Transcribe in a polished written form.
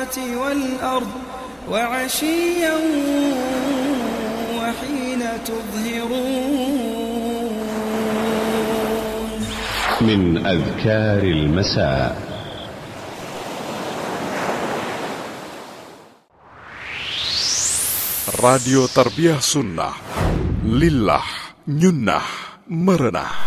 السماوات والأرض وعشيا وحين تظهرون. من أذكار المساء. راديو تربية سنة لله نينه مرنه.